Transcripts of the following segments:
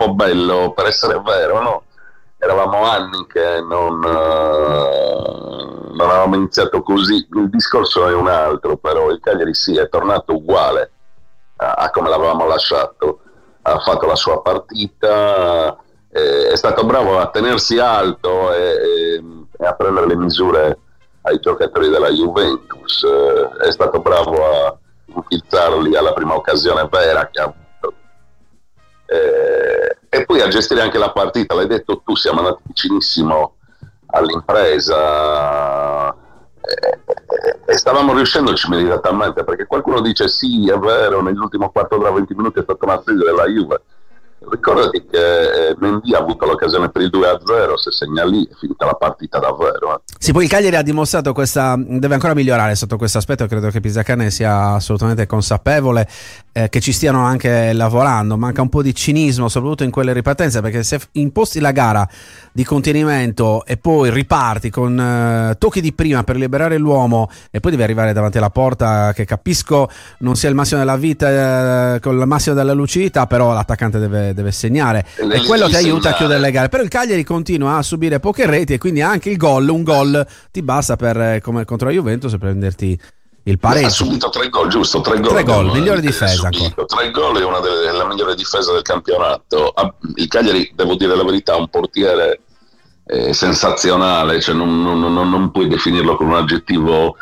troppo bello per essere vero, no? Eravamo anni che non avevamo iniziato così. Il discorso è un altro, però il Cagliari sì, è tornato uguale a come l'avevamo lasciato. Ha fatto la sua partita, è stato bravo a tenersi alto e a prendere le misure ai giocatori della Juventus, è stato bravo a infiltrarli alla prima occasione vera che ha avuto, e poi a gestire anche la partita. L'hai detto tu, siamo andati vicinissimo all'impresa e stavamo riuscendoci immediatamente, perché qualcuno dice sì, è vero, nell'ultimo quarto d'ora 20 minuti è stata una crisi della Juve. Ricordati che Mendy ha avuto l'occasione per il 2-0, se segna lì è finita la partita davvero. Sì, poi il Cagliari ha dimostrato deve ancora migliorare sotto questo aspetto. Credo che Pisacane sia assolutamente consapevole che ci stiano anche lavorando. Manca un po' di cinismo, soprattutto in quelle ripartenze, perché se imposti la gara di contenimento e poi riparti con tocchi di prima per liberare l'uomo e poi devi arrivare davanti alla porta, che capisco non sia il massimo della vita con il massimo della lucidità, però l'attaccante deve segnare, è quello che aiuta a chiudere le gare. Però il Cagliari continua a subire poche reti e quindi anche un gol ti basta per, come contro la Juventus, per prenderti il pareggio. Ha subito 3 gol, giusto? 3 gol, migliore difesa ancora. 3 gol è una della migliore difesa del campionato. Il Cagliari, devo dire la verità, ha un portiere sensazionale, cioè non puoi definirlo con un aggettivo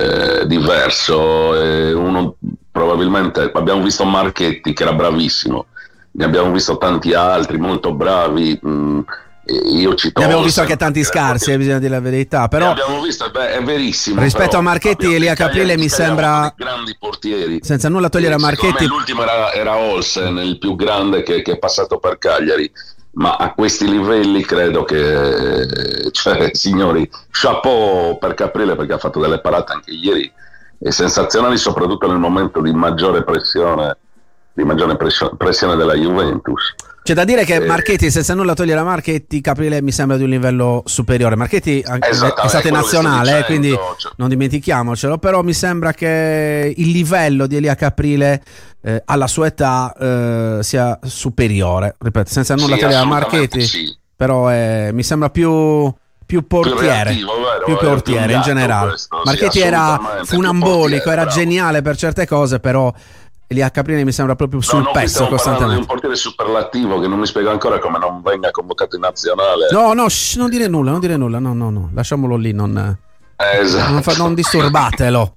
diverso. Uno, probabilmente, abbiamo visto Marchetti che era bravissimo, ne abbiamo visto tanti altri molto bravi. Io cito, ne abbiamo visto anche tanti scarsi, bisogna dire la verità, però abbiamo visto, è verissimo, rispetto però, a Marchetti e Elia Caprile mi sembra grandi portieri, senza nulla togliere a Marchetti. L'ultimo era Olsen, il più grande che è passato per Cagliari, ma a questi livelli credo che, cioè, signori, chapeau per Caprile, perché ha fatto delle parate anche ieri sensazionali, soprattutto nel momento di maggiore pressione della Juventus. C'è da dire che Marchetti, senza nulla togliere a Marchetti, Caprile mi sembra di un livello superiore. Marchetti è stato in nazionale, quindi non dimentichiamocelo, però mi sembra che il livello di Elia Caprile alla sua età sia superiore, ripeto, senza nulla togliere a Marchetti, sì. Però mi sembra più portiere, più portiere in generale. Questo, Marchetti sì, era funambolico, era geniale per certe cose, però Elia Caprile mi sembra proprio sul pezzo costantemente. Di un portiere superlativo che non mi spiego ancora come non venga convocato in nazionale. No, non dire nulla, no, lasciamolo lì, esatto. non disturbatelo.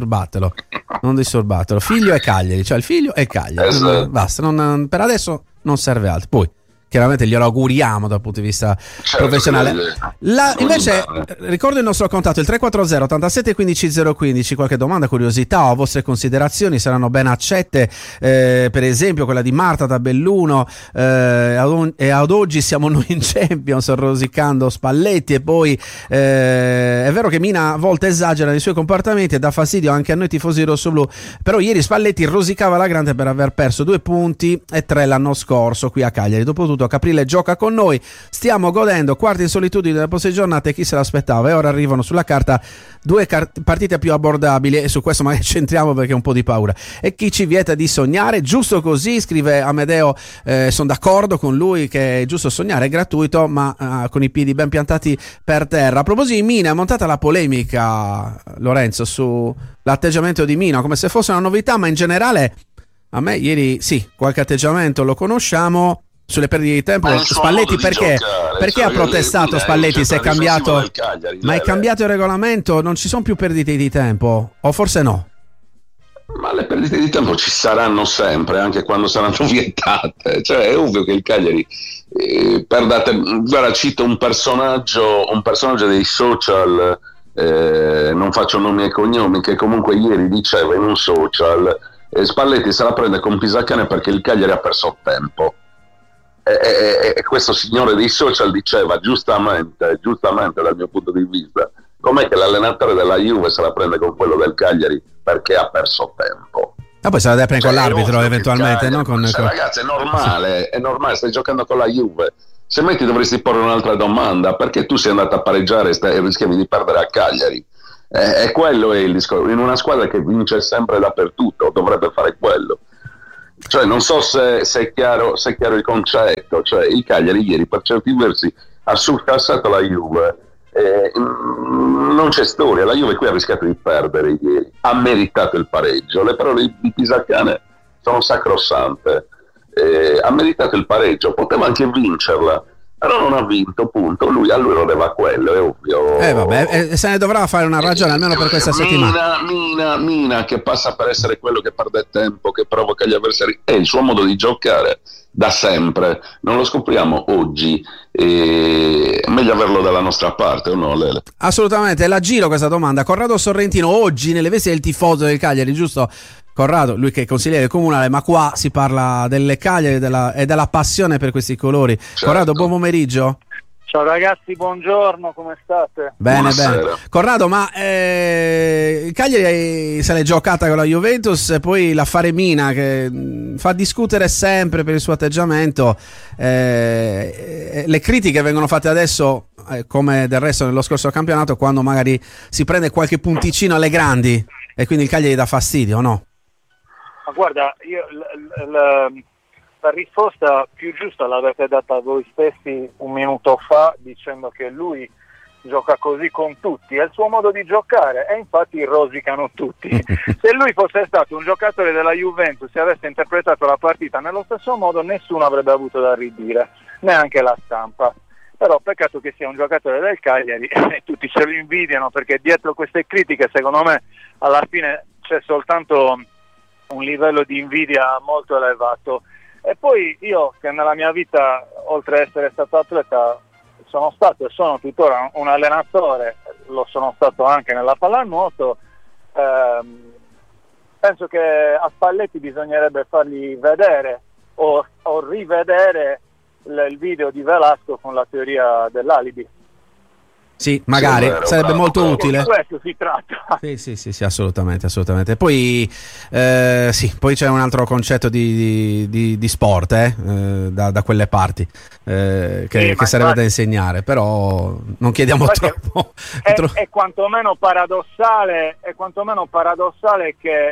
Figlio e Cagliari, cioè il figlio e Cagliari. Esatto. Basta, per adesso non serve altro. Poi chiaramente glielo auguriamo dal punto di vista professionale. Invece ricordo il nostro contatto, il 340 87 15 015. Qualche domanda, curiosità o vostre considerazioni saranno ben accette, per esempio quella di Marta da Belluno, e ad oggi siamo noi in Champions rosicando Spalletti, e poi è vero che Mina a volte esagera nei suoi comportamenti e dà fastidio anche a noi tifosi rossoblù, però ieri Spalletti rosicava la grande per aver perso 2 punti e 3 l'anno scorso qui a Cagliari. Dopotutto Caprile gioca con noi, stiamo godendo quarti in solitudine delle prossime giornate, chi se l'aspettava, e ora arrivano sulla carta 2 partite più abbordabili, e su questo magari centriamo perché ho un po' di paura. E chi ci vieta di sognare? Giusto così, scrive Amedeo, sono d'accordo con lui che è giusto sognare, è gratuito, ma con i piedi ben piantati per terra. A proposito di Mina, è montata la polemica, Lorenzo, sull'atteggiamento di Mina come se fosse una novità, ma in generale a me ieri sì, qualche atteggiamento lo conosciamo. Sulle perdite di tempo, Spalletti perché ha protestato Spalletti? Se è cambiato, ma è cambiato il regolamento, non ci sono più perdite di tempo, o forse no? Ma le perdite di tempo ci saranno sempre, anche quando saranno vietate, cioè è ovvio che il Cagliari guarda, cito un personaggio dei social, non faccio nomi e cognomi, che comunque ieri diceva in un social Spalletti se la prende con Pisacane perché il Cagliari ha perso tempo. E questo signore dei social diceva giustamente dal mio punto di vista, com'è che l'allenatore della Juve se la prende con quello del Cagliari perché ha perso tempo. Poi se la deve prendere con l'arbitro eventualmente, no? Ragazzi, è normale, stai giocando con la Juve. Se metti dovresti porre un'altra domanda: perché tu sei andato a pareggiare e rischiavi di perdere a Cagliari? E quello è il discorso. In una squadra che vince sempre dappertutto dovrebbe fare quello. Cioè, non so se è chiaro il concetto. Cioè, il Cagliari ieri per certi versi ha surclassato la Juve. Non c'è storia, la Juve qui ha rischiato di perdere ieri, ha meritato il pareggio. Le parole di Pisacane sono sacrosante. Ha meritato il pareggio, poteva anche vincerla, però non ha vinto, punto. A lui lo deve quello, è ovvio. Vabbè, se ne dovrà fare una ragione almeno per questa settimana. Mina che passa per essere quello che perde tempo, che provoca gli avversari, è il suo modo di giocare da sempre, non lo scopriamo oggi, è meglio averlo dalla nostra parte, o no, Lele? Assolutamente, la giro questa domanda. Corrado Sorrentino oggi nelle vesti del tifoso del Cagliari, giusto? Corrado, lui che è consigliere comunale, ma qua si parla delle Cagliari e della passione per questi colori. Certo. Corrado, buon pomeriggio. Ciao ragazzi, buongiorno, come state? Bene, Buonasera. bene. Corrado, ma il Cagliari se l'è giocata con la Juventus, poi l'affare Mina che fa discutere sempre per il suo atteggiamento. Le critiche vengono fatte adesso, come del resto nello scorso campionato, quando magari si prende qualche punticino alle grandi e quindi il Cagliari dà fastidio, o no? Ma guarda, io la risposta più giusta l'avete data voi stessi un minuto fa, dicendo che lui gioca così con tutti, è il suo modo di giocare e infatti rosicano tutti. Se lui fosse stato un giocatore della Juventus e avesse interpretato la partita nello stesso modo, nessuno avrebbe avuto da ridire, neanche la stampa. Però peccato che sia un giocatore del Cagliari e tutti ce lo invidiano, perché dietro queste critiche secondo me alla fine c'è soltanto un livello di invidia molto elevato. E poi io, che nella mia vita, oltre ad essere stato atleta, sono stato e sono tuttora un allenatore, lo sono stato anche nella pallanuoto, penso che a Spalletti bisognerebbe fargli vedere o rivedere il video di Velasco con la teoria dell'alibi. Sì, magari sarebbe molto utile. Di questo si tratta. Sì, assolutamente. Poi poi c'è un altro concetto di sport da quelle parti che sarebbe da insegnare, però non chiediamo troppo. È quantomeno paradossale che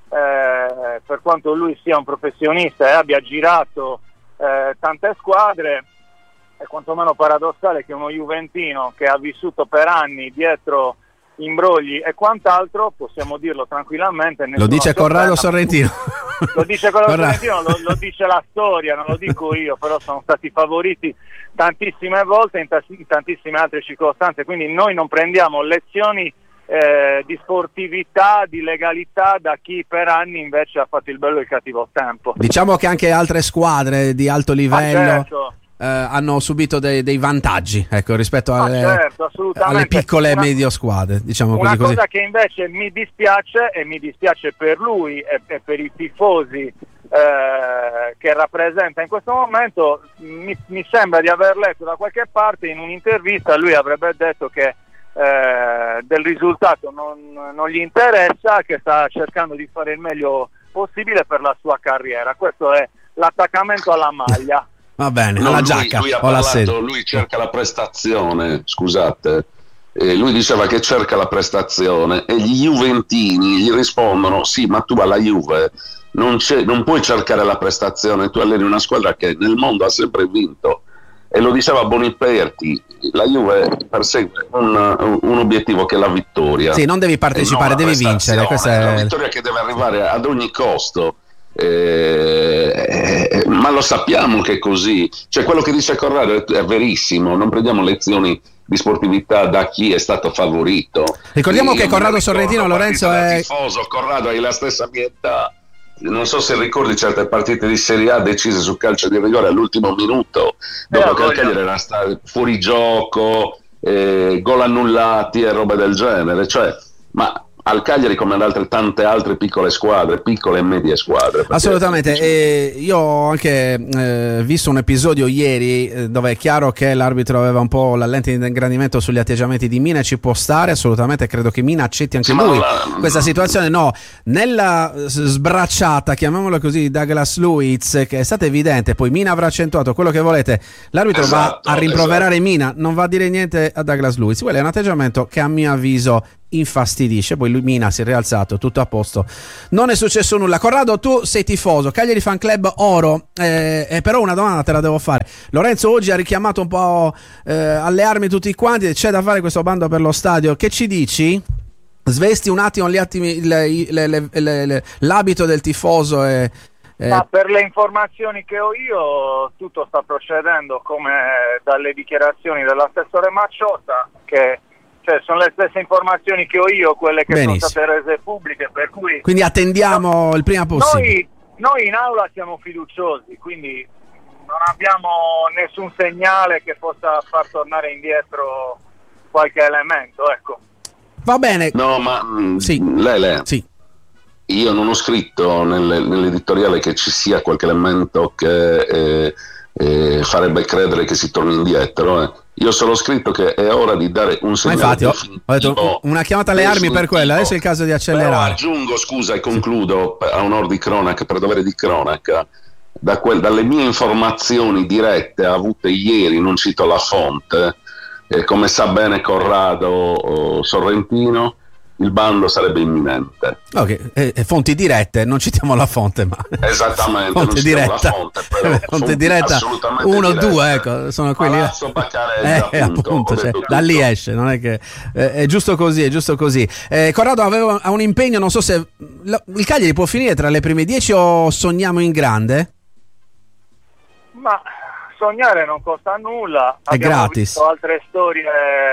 per quanto lui sia un professionista e abbia girato tante squadre, è quantomeno paradossale che uno juventino che ha vissuto per anni dietro imbrogli e quant'altro, possiamo dirlo tranquillamente. Lo dice Corrado Sorrentino. Lo dice Corrado Sorrentino, lo dice la storia, non lo dico io, però sono stati favoriti tantissime volte in tantissime altre circostanze, quindi noi non prendiamo lezioni di sportività, di legalità da chi per anni invece ha fatto il bello e il cattivo tempo. Diciamo che anche altre squadre di alto livello certo. Hanno subito dei vantaggi, ecco, rispetto alle piccole e medio squadre, diciamo una così. Cosa che invece mi dispiace per lui e per i tifosi che rappresenta in questo momento, mi sembra di aver letto da qualche parte in un'intervista, lui avrebbe detto che del risultato non gli interessa, che sta cercando di fare il meglio possibile per la sua carriera. Questo è l'attaccamento alla maglia. Va bene, alla giacca o alla sede. Lui cerca la prestazione, scusate, lui diceva che cerca la prestazione e gli juventini gli rispondono: sì, ma tu alla Juve non puoi cercare la prestazione, tu alleni una squadra che nel mondo ha sempre vinto. E lo diceva Boniperti, la Juve persegue un obiettivo che è la vittoria. Sì, non devi partecipare, devi vincere. Questa è la vittoria che deve arrivare ad ogni costo. Ma lo sappiamo che è così, cioè quello che dice Corrado è verissimo, non prendiamo lezioni di sportività da chi è stato favorito. Ricordiamo che Corrado Sorrentino, Lorenzo, è tifoso. Corrado, hai la stessa mia età, non so se ricordi certe partite di Serie A decise su calcio di rigore all'ultimo minuto, dopo che il Cagliari era stato fuori gioco, gol annullati e roba del genere, cioè, ma al Cagliari come ad tante altre piccole e medie squadre. Assolutamente, io ho anche visto un episodio ieri dove è chiaro che l'arbitro aveva un po' la lente di ingrandimento sugli atteggiamenti di Mina, ci può stare assolutamente, credo che Mina accetti anche lui questa situazione. No, nella sbracciata, chiamiamola così, Douglas Luiz, che è stata evidente, poi Mina avrà accentuato quello che volete, l'arbitro va a rimproverare Mina, non va a dire niente a Douglas Luiz. Quello è un atteggiamento che a mio avviso infastidisce. Poi lui Mina si è rialzato, tutto a posto, non è successo nulla. Corrado, tu sei tifoso Cagliari Fan Club Oro, però una domanda te la devo fare. Lorenzo oggi ha richiamato un po' alle armi tutti quanti, c'è da fare questo bando per lo stadio, che ci dici? Svesti un attimo l'abito del tifoso Ma per le informazioni che ho io tutto sta procedendo come dalle dichiarazioni dell'assessore Macciotta, che sono le stesse informazioni che ho io, quelle che sono state rese pubbliche, per cui quindi attendiamo il prima possibile. Noi in aula siamo fiduciosi, quindi non abbiamo nessun segnale che possa far tornare indietro qualche elemento, ecco. Va bene. No, ma sì. Lele, sì. Io non ho scritto nell'editoriale che ci sia qualche elemento che farebbe credere che si torni indietro. Io ho solo scritto che è ora di dare un segnale. Ma infatti ho detto una chiamata alle armi per quello, adesso è il caso di accelerare. Però aggiungo, scusa, e concludo a onor di cronaca, per dovere di cronaca, dalle mie informazioni dirette avute ieri, non cito la fonte, come sa bene Corrado Sorrentino, il bando sarebbe imminente. Ok, fonti dirette, non citiamo la fonte, ma esattamente, fonte diretta. La fonte, però, fonte diretta 1 2, ecco, sono quelli. Palazzo Baccarezza, appunto, cioè, da lì esce, non è che è giusto così, è giusto così. Corrado ha un impegno, non so se il Cagliari può finire tra le prime 10 o sogniamo in grande? Ma sognare non costa nulla. È abbiamo gratis. Visto altre storie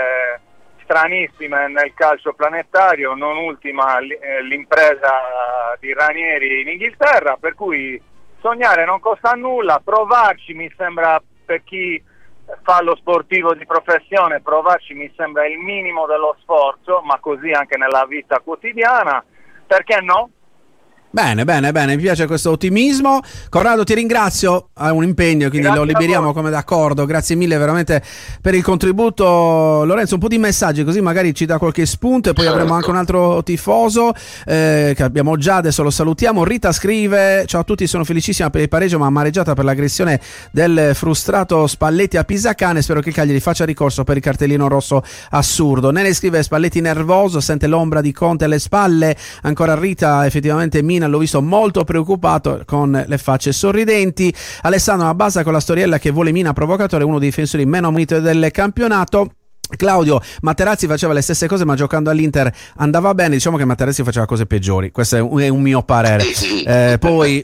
stranissime nel calcio planetario, non ultima l'impresa di Ranieri in Inghilterra, per cui sognare non costa nulla, provarci mi sembra, per chi fa lo sportivo di professione, provarci mi sembra il minimo dello sforzo, ma così anche nella vita quotidiana, perché no? Bene, mi piace questo ottimismo. Corrado, ti ringrazio, hai un impegno, quindi lo liberiamo come d'accordo. Grazie mille veramente per il contributo. Lorenzo, un po' di messaggi così magari ci dà qualche spunto, e poi avremo anche un altro tifoso che abbiamo già, adesso lo salutiamo. Rita scrive: ciao a tutti, sono felicissima per il pareggio ma amareggiata per l'aggressione del frustrato Spalletti a Pisacane, spero che Cagliari faccia ricorso per il cartellino rosso assurdo. Nene scrive: Spalletti nervoso, sente l'ombra di Conte alle spalle. Ancora Rita, effettivamente Mina l'ho visto molto preoccupato con le facce sorridenti. Alessandro Abbasa con la storiella che vuole Mina provocatore, uno dei difensori meno muniti del campionato. Claudio: Materazzi faceva le stesse cose ma giocando all'Inter andava bene. Diciamo che Materazzi faceva cose peggiori, questo è un mio parere. Poi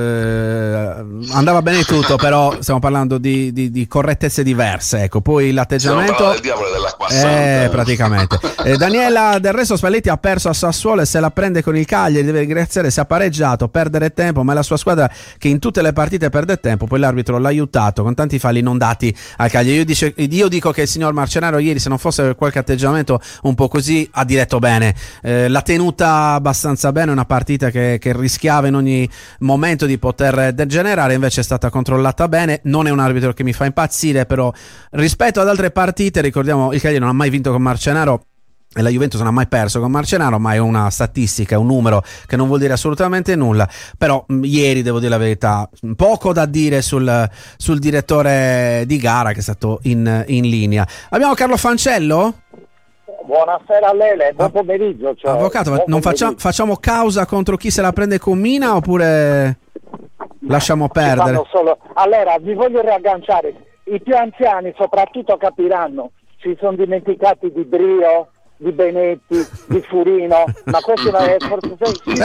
andava bene tutto, però stiamo parlando di correttezze diverse, ecco. Poi l'atteggiamento del diavolo dell'acqua santa. Praticamente. Daniela: del resto Spalletti ha perso a Sassuolo e se la prende con il Cagliari deve ringraziare se ha pareggiato, perdere tempo, ma è la sua squadra che in tutte le partite perde tempo, poi l'arbitro l'ha aiutato con tanti falli non dati al Cagliari. Io dico che il signor Marcenaro ieri, se non fosse per qualche atteggiamento un po' così, ha diretto bene, l'ha tenuta abbastanza bene, una partita che rischiava in ogni momento di poter degenerare, invece è stata controllata bene. Non è un arbitro che mi fa impazzire, però rispetto ad altre partite, ricordiamo, il Cagliari non ha mai vinto con Marcenaro e la Juventus non ha mai perso con Marcenaro, ma è una statistica, è un numero che non vuol dire assolutamente nulla. Però ieri, devo dire la verità, poco da dire sul direttore di gara che è stato in linea. Abbiamo Carlo Fancello? Buonasera a Lele, buon pomeriggio. Cioè, avvocato, non facciamo causa contro chi se la prende con Mina oppure lasciamo perdere? Allora, vi voglio riagganciare. I più anziani soprattutto capiranno, si sono dimenticati di Brio, di Benetti, di Furino, ma questo è forse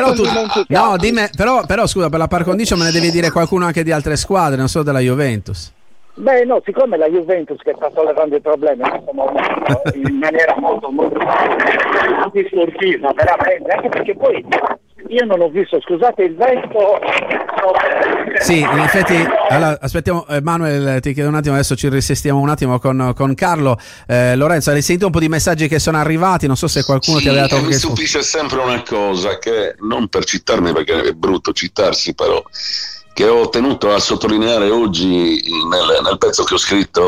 però scusa, per la par condicio me ne devi dire qualcuno anche di altre squadre, non solo della Juventus. Beh no, siccome la Juventus che sta sollevando i problemi in maniera molto antisportiva, veramente, anche perché poi io non ho visto, scusate, il vento. Sì, in effetti, allora, aspettiamo, Manuel, ti chiedo un attimo, adesso ci risestiamo un attimo con Carlo. Lorenzo, hai sentito un po' di messaggi che sono arrivati, non so se qualcuno ti aveva dato mi stupisce sempre una cosa, che non per citarmi perché è brutto citarsi, però che ho tenuto a sottolineare oggi nel pezzo che ho scritto